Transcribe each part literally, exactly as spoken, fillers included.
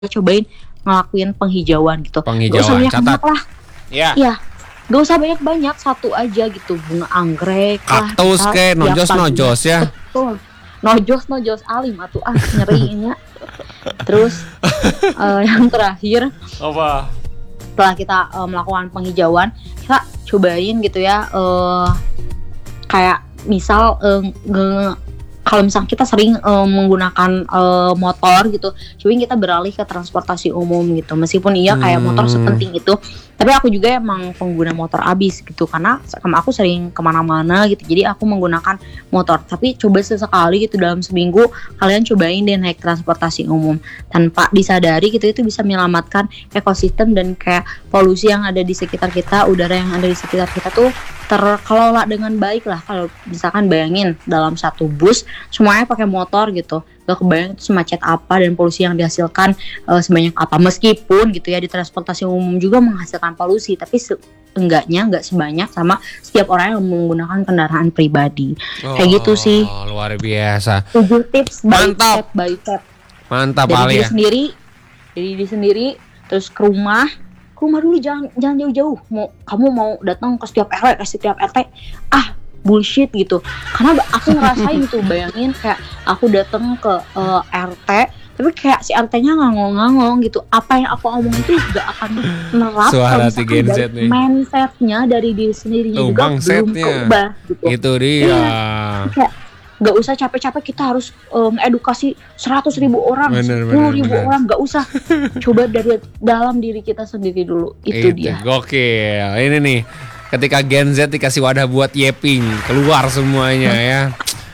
cobain ngelakuin penghijauan gitu. Gak usah Penghijauan, catat. banyak-banyak lah. Iya. Iya, gak usah banyak-banyak, satu aja gitu. Bunga anggrek lah. Kaktus misal kayak tiap nojos-nojos paginya. ya. Betul. Nojos-nojos alim atuh ah nyerinya. Terus eh, yang terakhir Apa? setelah kita eh, melakukan penghijauan, kita cobain gitu ya eh kayak misal eh, nge- kalau misalnya kita sering eh, menggunakan eh, motor gitu, cobain kita beralih ke transportasi umum gitu. Meskipun iya kayak motor Hmm. sepenting itu, tapi aku juga emang pengguna motor abis gitu karena sama aku sering kemana-mana gitu. Jadi aku menggunakan motor. Tapi coba sesekali gitu dalam seminggu kalian cobain deh naik transportasi umum. Tanpa disadari gitu itu bisa menyelamatkan ekosistem dan kayak polusi yang ada di sekitar kita, udara yang ada di sekitar kita tuh terkelola dengan baik lah. Kalau misalkan bayangin dalam satu bus semuanya pakai motor gitu, gak kebayang itu semacet apa dan polusi yang dihasilkan eh, sebanyak apa. Meskipun gitu ya di transportasi umum juga menghasilkan polusi, tapi seenggaknya nggak sebanyak sama setiap orang yang menggunakan kendaraan pribadi. Kayak gitu sih. Oh, luar biasa. Tujuh tips by Mantap. step by step. Mantap Dari Ali diri ya. sendiri, dari diri sendiri, terus ke rumah, ke rumah dulu, jangan jangan jauh-jauh. Mau kamu mau datang ke setiap R W, ke setiap R T, ah bullshit gitu. Karena ba- aku ngerasain tuh, bayangin kayak aku datang ke eh, R T, tapi kayak si R T-nya ngangong-ngangong gitu. Apa yang aku omong itu gak akan nerap Suara kalau si misalkan Gen Z dari nih. mindsetnya dari diri sendirinya Tuh, juga belum mindsetnya. keubah gitu. Itu dia. Kayak gak usah capek-capek kita harus um, edukasi seratus ribu orang, Bener, sepuluh bener, ribu bener. orang, gak usah. Coba dari dalam diri kita sendiri dulu, itu dia. Gokil. Ini nih, ketika Gen Z dikasih wadah buat yeping, keluar semuanya ya.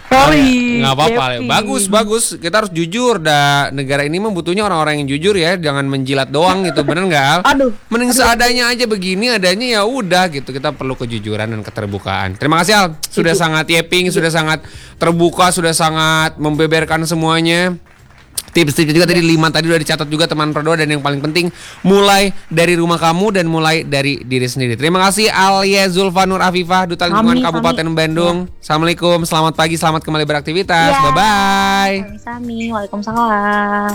Sorry, Nggak apa-apa, Le. yeping. Bagus, bagus. Kita harus jujur. Da, negara ini membutuhnya orang-orang yang jujur ya, jangan menjilat doang gitu, bener nggak Al? Aduh, Mending seadanya aja begini, adanya ya udah gitu. Kita perlu kejujuran dan keterbukaan. Terima kasih Al, sudah Itu. sangat yeping, sudah sangat terbuka, sudah sangat membeberkan semuanya. Tips-tips juga tadi lima tadi udah dicatat juga teman Prodo, dan yang paling penting mulai dari rumah kamu dan mulai dari diri sendiri. Terima kasih Alia Zulfanur Afifah, Duta Lingkungan Sami, Kabupaten sami. Bandung. Assalamualaikum, selamat pagi, selamat kembali beraktivitas. Ya. Bye bye. Sami-sami, waalaikumsalam.